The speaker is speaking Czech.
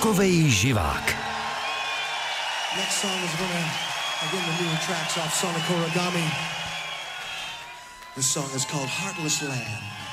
Rockovej živák. Next song is gonna, again, the newer tracks off Sonic Origami. This song is called Heartless Land.